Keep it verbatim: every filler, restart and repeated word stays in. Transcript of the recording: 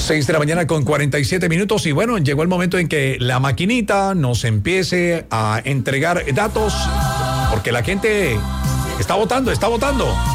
seis de la mañana con cuarenta y siete minutos y bueno, llegó el momento en que la maquinita nos empiece a entregar datos porque la gente está votando, está votando.